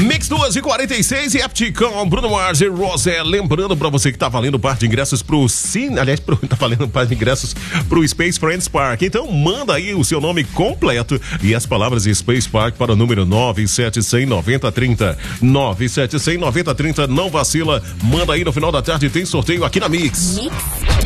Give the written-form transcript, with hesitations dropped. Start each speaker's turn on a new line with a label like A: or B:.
A: Mix 2h46 e Apti com Bruno Mars e Rosé. Lembrando pra você que tá valendo par de ingressos pro Cine, aliás, tá valendo par de ingressos pro Space Friends Park. Então manda aí o seu nome completo e as palavras Space Park para o número 9719030. 9719030, não vacila. Manda aí, no final da tarde tem sorteio aqui na Mix.